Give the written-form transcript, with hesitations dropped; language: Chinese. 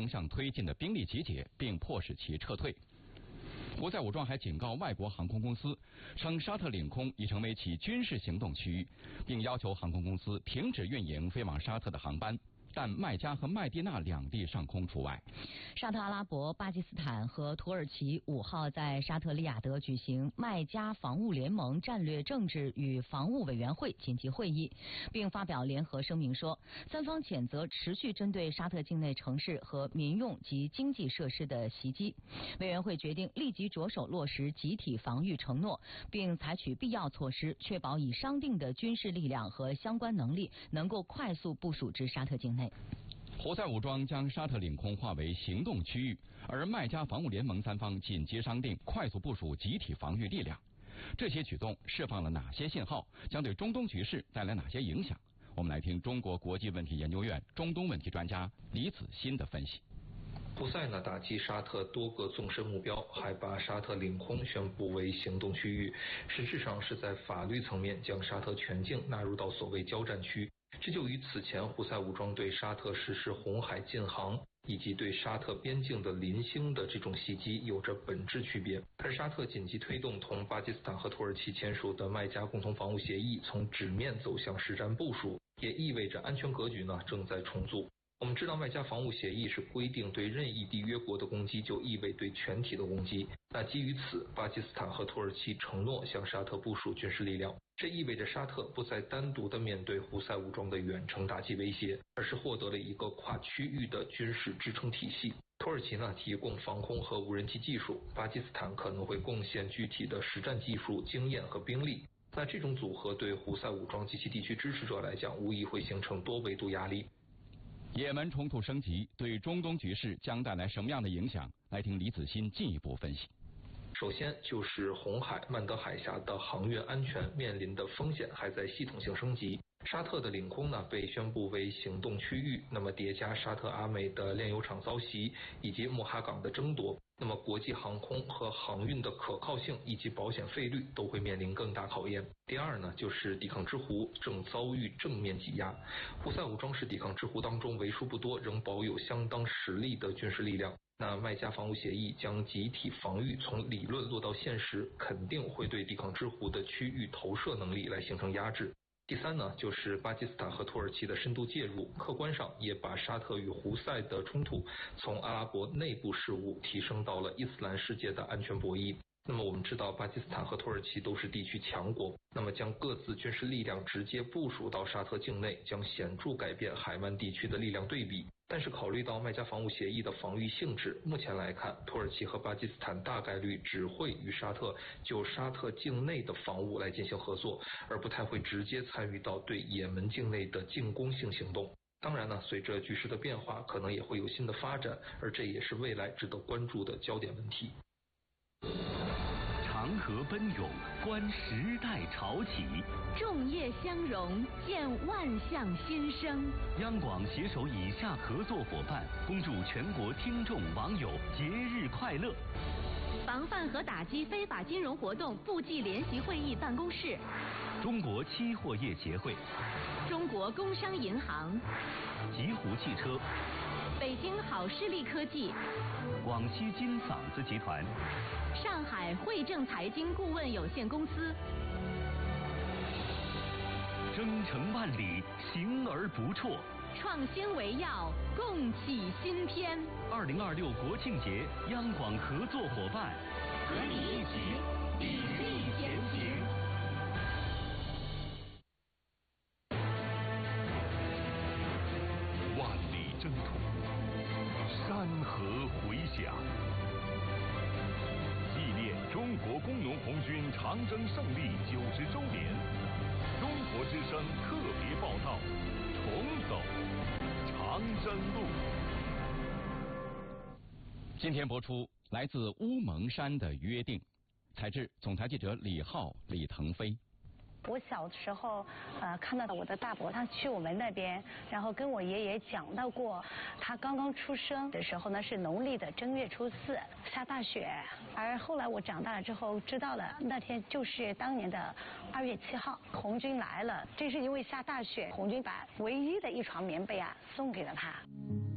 方向推进的兵力集结，并迫使其撤退。胡塞武装还警告外国航空公司，称沙特领空已成为其军事行动区域，并要求航空公司停止运营飞往沙特的航班。但麦加和麦地那两地上空除外。 沙特阿拉伯、巴基斯坦和土耳其5号在沙特利雅得举行麦加防务联盟战略政治与防务委员会紧急会议，并发表联合声明说，三方谴责持续针对沙特境内城市和民用及经济设施的袭击。委员会决定立即着手落实集体防御承诺，并采取必要措施，确保已商定的军事力量和相关能力能够快速部署至沙特境内。 胡塞武装将沙特领空划为行动区域，而麦加防务联盟三方紧急商定快速部署集体防御力量。这些举动释放了哪些信号？将对中东局势带来哪些影响？我们来听中国国际问题研究院中东问题专家李子欣的分析。 胡塞呢打击沙特多个纵深目标，还把沙特领空宣布为行动区域，实质上是在法律层面将沙特全境纳入到所谓交战区。这就与此前胡塞武装对沙特实施红海禁航以及对沙特边境的临星的这种袭击有着本质区别。而沙特紧急推动同巴基斯坦和土耳其签署的麦加共同防务协议从纸面走向实战部署，也意味着安全格局呢正在重组。我们知道麦加防务协议是规定对任意缔约国的攻击就意味对全体的攻击，那基于此，巴基斯坦和土耳其承诺向沙特部署军事力量，这意味着沙特不再单独的面对胡塞武装的远程打击威胁，而是获得了一个跨区域的军事支撑体系。土耳其呢提供防空和无人机技术，巴基斯坦可能会贡献具体的实战技术、经验和兵力。那这种组合对胡塞武装及其地区支持者来讲，无疑会形成多维度压力。 也门冲突升级对中东局势将带来什么样的影响？来听李子欣进一步分析。 首先就是红海、曼德海峡的航运安全面临的风险还在系统性升级。沙特的领空呢被宣布为行动区域，那么叠加沙特阿美的炼油厂遭袭以及穆哈港的争夺，那么国际航空和航运的可靠性以及保险费率都会面临更大考验。第二呢，就是抵抗之湖正遭遇正面挤压。胡塞武装是抵抗之湖当中为数不多仍保有相当实力的军事力量。那麦加防务协议将集体防御从理论落到现实，肯定会对抵抗之湖的区域投射能力来形成压制。第三呢，就是巴基斯坦和土耳其的深度介入，客观上也把沙特与胡塞的冲突从阿拉伯内部事务提升到了伊斯兰世界的安全博弈。那么我们知道巴基斯坦和土耳其都是地区强国，那么将各自军事力量直接部署到沙特境内，将显著改变海湾地区的力量对比。但是考虑到麦加防务协议的防御性质，目前来看，土耳其和巴基斯坦大概率只会与沙特就沙特境内的防务来进行合作，而不太会直接参与到对也门境内的进攻性行动。当然呢，随着局势的变化，可能也会有新的发展，而这也是未来值得关注的焦点问题。 长河奔涌，观时代潮起； 众业相融，见万象新生。 央广携手以下合作伙伴，恭祝全国听众网友节日快乐。 防范和打击非法金融活动部际联席会议办公室， 中国期货业协会， 中国工商银行， 极狐汽车， 北京好视力科技， 广西金嗓子集团， 上海汇正财经顾问有限公司。 征程万里，行而不辍。 创新为要，共启新篇。 2026国庆节，央广合作伙伴， 和你一起砥砺前行。 万里征途，山河回响。纪念中国工农红军长征胜利90周年，中国之声特别报道：重走长征路。 今天播出来自乌蒙山的约定，采制总台记者李浩、李腾飞。 我小时候，看到我的大伯他去我们那边，然后跟我爷爷讲到过，他刚刚出生的时候呢是农历的正月初4下大雪，而后来我长大了之后知道了，那天就是当年的2月7号，红军来了，正是因为下大雪，红军把唯一的一床棉被送给了他。